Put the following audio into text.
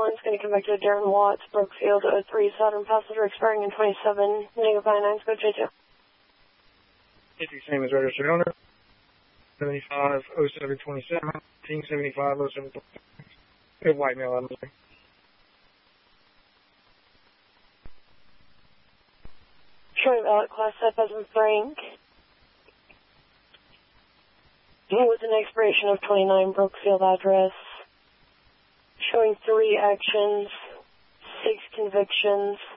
1's going to come back to Darren Watts, Brookfield, 03 Saturn passenger expiring in 27, negative 59, go J2. Same as registered owner. 75 0727, 75 0727. Good white male, I'm sorry. Showing valid class F as in Frank. With an expiration of 29 Brookfield address. Showing 3 actions, 6 convictions.